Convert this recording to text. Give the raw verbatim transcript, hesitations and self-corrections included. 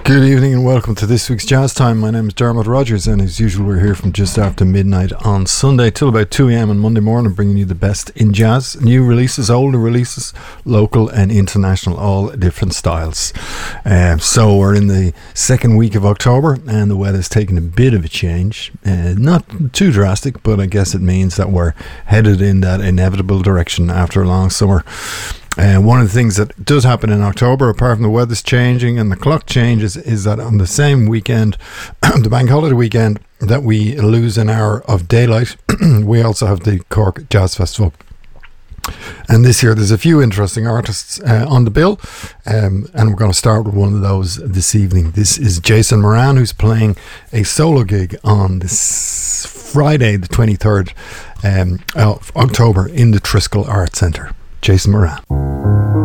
Good evening and welcome to this week's Jazz Time. My name is Dermot Rogers, and as usual we're here from just after midnight on Sunday till about two a.m. on Monday morning, bringing you the best in jazz, new releases, older releases, local and international, all different styles. Uh, so we're in the second week of October and the weather's taken a bit of a change. Uh, not too drastic, but I guess it means that we're headed in that inevitable direction after a long summer. Uh, one of the things that does happen in October, apart from the weather's changing and the clock changes, is that on the same weekend, the bank holiday weekend, that we lose an hour of daylight, we also have the Cork Jazz Festival. And this year there's a few interesting artists uh, on the bill, um, and we're going to start with one of those this evening. This is Jason Moran, who's playing a solo gig on this Friday the twenty-third um, of October in the Triskel Arts Centre. Jason Moran.